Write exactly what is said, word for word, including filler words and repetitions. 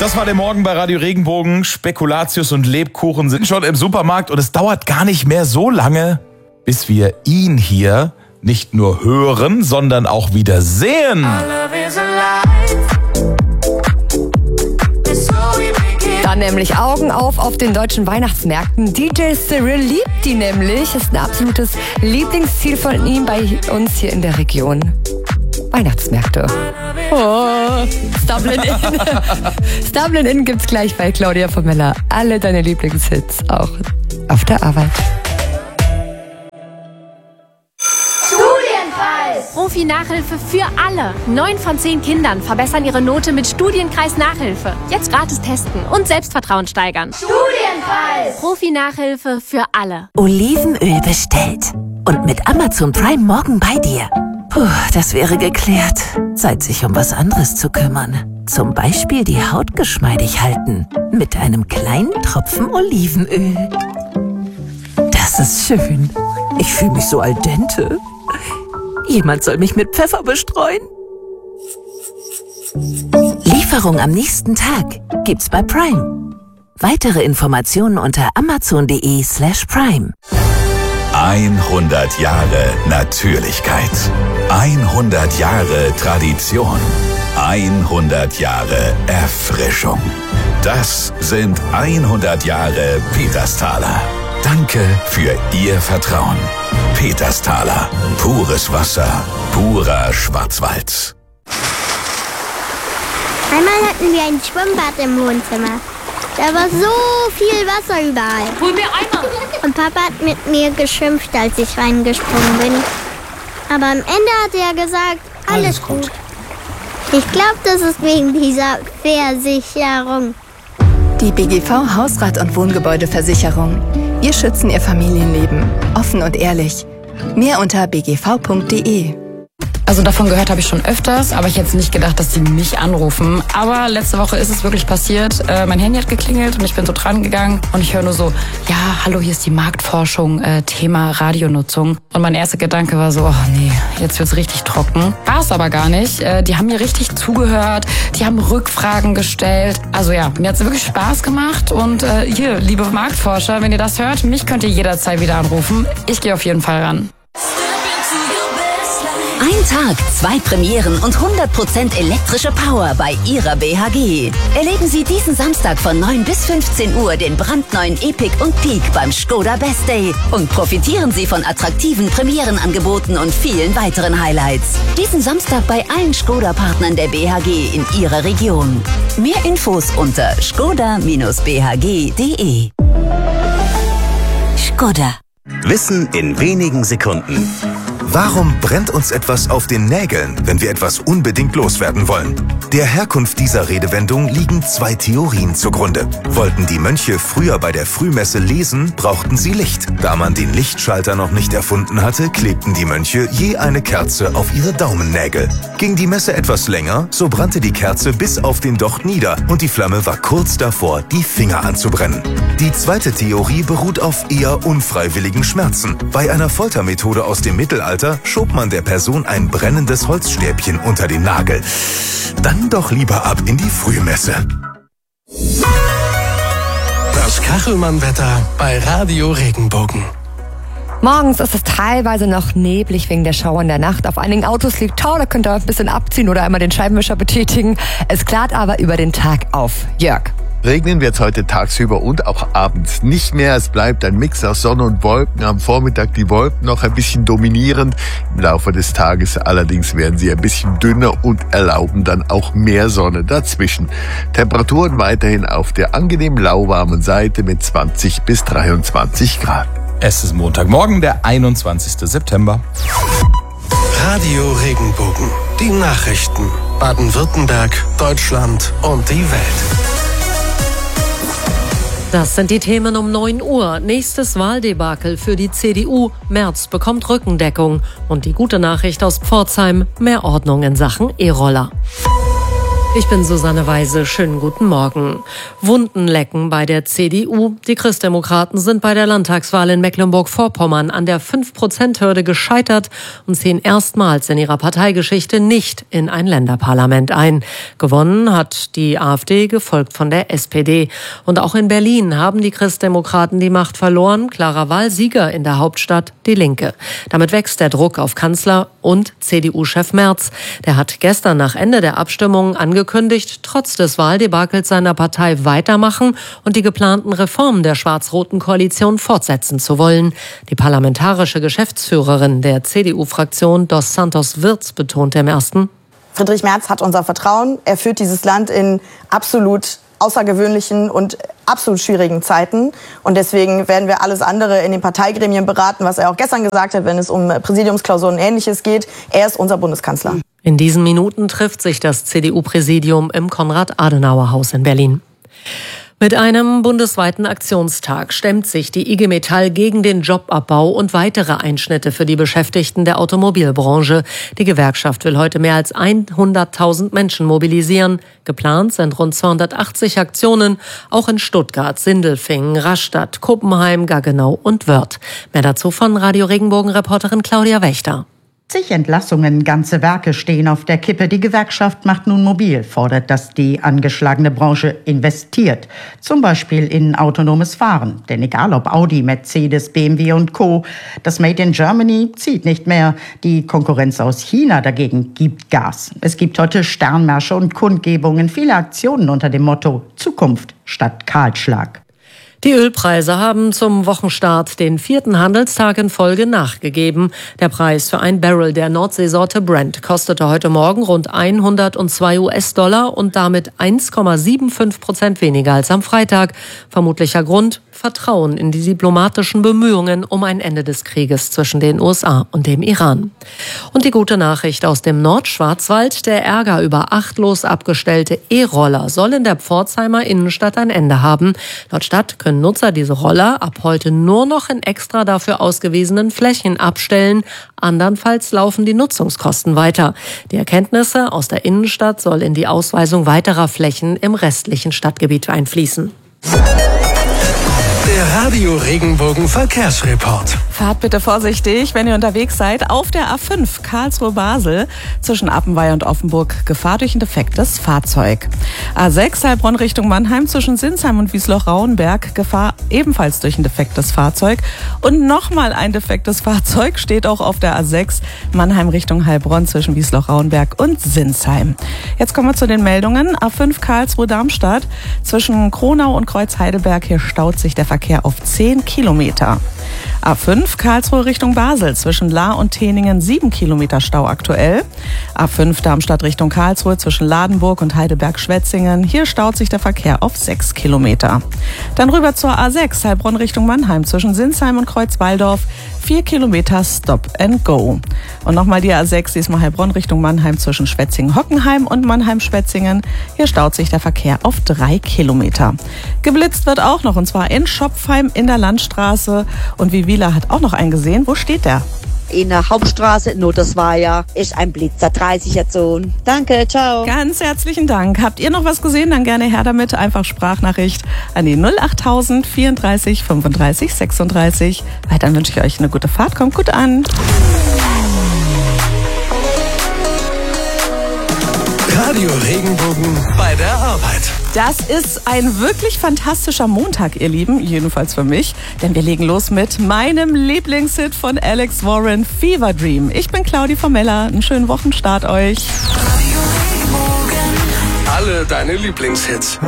Das war der Morgen bei Radio Regenbogen. Spekulatius und Lebkuchen sind schon im Supermarkt und es dauert gar nicht mehr so lange, bis wir ihn hier nicht nur hören, sondern auch wieder sehen. Dann nämlich Augen auf auf den deutschen Weihnachtsmärkten. D J Cyril liebt die nämlich. Ist ein absolutes Lieblingsziel von ihm bei uns hier in der Region. Weihnachtsmärkte. Oh, Stumbling In. Stumbling In gibt's gleich bei Claudia Pomella. Alle deine Lieblingshits auch auf der Arbeit. Profi-Nachhilfe für alle. Neun von zehn Kindern verbessern ihre Note mit Studienkreis Nachhilfe. Jetzt gratis testen und Selbstvertrauen steigern. Studienpreis! Profi-Nachhilfe für alle. Olivenöl bestellt. Und mit Amazon Prime morgen bei dir. Puh, das wäre geklärt. Zeit, sich um was anderes zu kümmern. Zum Beispiel die Haut geschmeidig halten. Mit einem kleinen Tropfen Olivenöl. Das ist schön. Ich fühle mich so al dente. Jemand soll mich mit Pfeffer bestreuen. Lieferung am nächsten Tag gibt's bei Prime. Weitere Informationen unter amazon.de slash prime. hundert Jahre Natürlichkeit. hundert Jahre Tradition. hundert Jahre Erfrischung. Das sind hundert Jahre Petersthaler. Danke für Ihr Vertrauen. Petersthaler. Pures Wasser. Purer Schwarzwald. Einmal hatten wir ein Schwimmbad im Wohnzimmer. Da war so viel Wasser überall. Hol mir Eimer! Und Papa hat mit mir geschimpft, als ich reingesprungen bin. Aber am Ende hat er gesagt, alles, alles gut. gut. Ich glaube, das ist wegen dieser Versicherung. Die B G V Hausrat- und Wohngebäudeversicherung. Wir schützen Ihr Familienleben. Offen und ehrlich. Mehr unter b g v punkt d e. Also davon gehört habe ich schon öfters, aber ich hätte jetzt nicht gedacht, dass die mich anrufen. Aber letzte Woche ist es wirklich passiert. Äh, mein Handy hat geklingelt und ich bin so dran gegangen und ich höre nur so, ja, hallo, hier ist die Marktforschung, äh, Thema Radionutzung. Und mein erster Gedanke war so, oh nee, jetzt wird's richtig trocken. War es aber gar nicht. Äh, die haben mir richtig zugehört, die haben Rückfragen gestellt. Also ja, mir hat's wirklich Spaß gemacht und äh, hier, liebe Marktforscher, wenn ihr das hört, mich könnt ihr jederzeit wieder anrufen. Ich gehe auf jeden Fall ran. Ein Tag, zwei Premieren und hundert Prozent elektrische Power bei Ihrer B H G. Erleben Sie diesen Samstag von neun bis fünfzehn Uhr den brandneuen Epic und Peak beim Skoda Best Day und profitieren Sie von attraktiven Premierenangeboten und vielen weiteren Highlights. Diesen Samstag bei allen Skoda-Partnern der B H G in Ihrer Region. Mehr Infos unter skoda Bindestrich b h g punkt d e. Skoda. Wissen in wenigen Sekunden. Warum brennt uns etwas auf den Nägeln, wenn wir etwas unbedingt loswerden wollen? Der Herkunft dieser Redewendung liegen zwei Theorien zugrunde. Wollten die Mönche früher bei der Frühmesse lesen, brauchten sie Licht. Da man den Lichtschalter noch nicht erfunden hatte, klebten die Mönche je eine Kerze auf ihre Daumennägel. Ging die Messe etwas länger, so brannte die Kerze bis auf den Docht nieder und die Flamme war kurz davor, die Finger anzubrennen. Die zweite Theorie beruht auf eher unfreiwilligen Schmerzen. Bei einer Foltermethode aus dem Mittelalter schob man der Person ein brennendes Holzstäbchen unter den Nagel. Dann doch lieber ab in die Frühmesse. Das Kachelmann-Wetter bei Radio Regenbogen. Morgens ist es teilweise noch neblig wegen der Schauer in der Nacht. Auf einigen Autos liegt Tau, da könnt ihr ein bisschen abziehen oder einmal den Scheibenwischer betätigen. Es klart aber über den Tag auf. Jörg. Regnen wird es heute tagsüber und auch abends nicht mehr. Es bleibt ein Mix aus Sonne und Wolken. Am Vormittag die Wolken noch ein bisschen dominierend. Im Laufe des Tages allerdings werden sie ein bisschen dünner und erlauben dann auch mehr Sonne dazwischen. Temperaturen weiterhin auf der angenehm lauwarmen Seite mit zwanzig bis dreiundzwanzig Grad. Es ist Montagmorgen, der einundzwanzigster September. Radio Regenbogen. Die Nachrichten. Baden-Württemberg, Deutschland und die Welt. Das sind die Themen um neun Uhr. Nächstes Wahldebakel für die C D U. Merz bekommt Rückendeckung. Und die gute Nachricht aus Pforzheim: mehr Ordnung in Sachen E-Roller. Ich bin Susanne Weise. Schönen guten Morgen. Wunden lecken bei der C D U. Die Christdemokraten sind bei der Landtagswahl in Mecklenburg-Vorpommern an der fünf Prozent Hürde gescheitert und ziehen erstmals in ihrer Parteigeschichte nicht in ein Länderparlament ein. Gewonnen hat die AfD, gefolgt von der S P D. Und auch in Berlin haben die Christdemokraten die Macht verloren. Klarer Wahlsieger in der Hauptstadt, die Linke. Damit wächst der Druck auf Kanzler und C D U-Chef Merz. Der hat gestern nach Ende der Abstimmung angekündigt, Angekündigt, trotz des Wahldebakels seiner Partei weitermachen und die geplanten Reformen der schwarz-roten Koalition fortsetzen zu wollen. Die parlamentarische Geschäftsführerin der C D U-Fraktion, Dos Santos Wirz, betonte im ersten: Friedrich Merz hat unser Vertrauen. Er führt dieses Land in absolut außergewöhnlichen und absolut schwierigen Zeiten. Und deswegen werden wir alles andere in den Parteigremien beraten, was er auch gestern gesagt hat, wenn es um Präsidiumsklausuren und Ähnliches geht. Er ist unser Bundeskanzler. In diesen Minuten trifft sich das C D U-Präsidium im Konrad-Adenauer-Haus in Berlin. Mit einem bundesweiten Aktionstag stemmt sich die I G Metall gegen den Jobabbau und weitere Einschnitte für die Beschäftigten der Automobilbranche. Die Gewerkschaft will heute mehr als hunderttausend Menschen mobilisieren. Geplant sind rund zweihundertachtzig Aktionen, auch in Stuttgart, Sindelfingen, Rastatt, Kuppenheim, Gaggenau und Wörth. Mehr dazu von Radio Regenbogen-Reporterin Claudia Wächter. Zig Entlassungen, ganze Werke stehen auf der Kippe. Die Gewerkschaft macht nun mobil, fordert, dass die angeschlagene Branche investiert. Zum Beispiel in autonomes Fahren. Denn egal ob Audi, Mercedes, B M W und Co., das Made in Germany zieht nicht mehr. Die Konkurrenz aus China dagegen gibt Gas. Es gibt heute Sternmärsche und Kundgebungen, viele Aktionen unter dem Motto Zukunft statt Kahlschlag. Die Ölpreise haben zum Wochenstart den vierten Handelstag in Folge nachgegeben. Der Preis für ein Barrel der Nordseesorte Brent kostete heute Morgen rund hundertzwei US-Dollar und damit eins Komma fünfundsiebzig Prozent weniger als am Freitag. Vermutlicher Grund: Vertrauen in die diplomatischen Bemühungen um ein Ende des Krieges zwischen den U S A und dem Iran. Und die gute Nachricht aus dem Nordschwarzwald: Der Ärger über achtlos abgestellte E-Roller soll in der Pforzheimer Innenstadt ein Ende haben. Laut Stadt können Nutzer diese Roller ab heute nur noch in extra dafür ausgewiesenen Flächen abstellen. Andernfalls laufen die Nutzungskosten weiter. Die Erkenntnisse aus der Innenstadt soll in die Ausweisung weiterer Flächen im restlichen Stadtgebiet einfließen. Der Radio Regenbogen Verkehrsreport. Fahrt bitte vorsichtig, wenn ihr unterwegs seid. Auf der A fünf Karlsruhe-Basel zwischen Appenweier und Offenburg Gefahr durch ein defektes Fahrzeug. A sechs Heilbronn Richtung Mannheim zwischen Sinsheim und Wiesloch-Rauenberg Gefahr ebenfalls durch ein defektes Fahrzeug. Und nochmal ein defektes Fahrzeug steht auch auf der A sechs Mannheim Richtung Heilbronn zwischen Wiesloch-Rauenberg und Sinsheim. Jetzt kommen wir zu den Meldungen. A fünf Karlsruhe-Darmstadt zwischen Kronau und Kreuz-Heidelberg. Hier staut sich der Verkehr auf zehn Kilometer. A fünf Karlsruhe Richtung Basel zwischen Lahr und Teningen sieben Kilometer Stau aktuell. A fünf Darmstadt Richtung Karlsruhe zwischen Ladenburg und Heidelberg-Schwetzingen. Hier staut sich der Verkehr auf sechs Kilometer. Dann rüber zur A sechs Heilbronn Richtung Mannheim zwischen Sinsheim und Kreuzwaldorf. vier Kilometer Stop and Go. Und nochmal die A sechs, diesmal Heilbronn Richtung Mannheim zwischen Schwetzingen-Hockenheim und Mannheim-Schwetzingen. Hier staut sich der Verkehr auf drei Kilometer. Geblitzt wird auch noch, und zwar in Schopfheim in der Landstraße. Und Vivila hat auch noch einen gesehen. Wo steht der? In der Hauptstraße, nur das war ja, ist ein Blitzer, dreißiger Zone. Danke, ciao. Ganz herzlichen Dank. Habt ihr noch was gesehen? Dann gerne her damit. Einfach Sprachnachricht an die null achttausend vierunddreißig fünfunddreißig sechsunddreißig. Weiter wünsche ich euch eine gute Fahrt. Kommt gut an. Radio Regenbogen bei der Arbeit. Das ist ein wirklich fantastischer Montag, ihr Lieben, jedenfalls für mich, denn wir legen los mit meinem Lieblingshit von Alex Warren, Fever Dream. Ich bin Claudi Formella, einen schönen Wochenstart euch. Alle deine Lieblingshits.